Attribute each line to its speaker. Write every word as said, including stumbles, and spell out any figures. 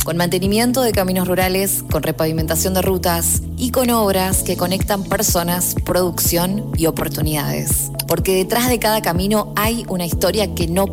Speaker 1: con mantenimiento de caminos rurales, con repavimentación de rutas y con obras que conectan personas, producción y oportunidades. Porque detrás de cada camino hay una historia que no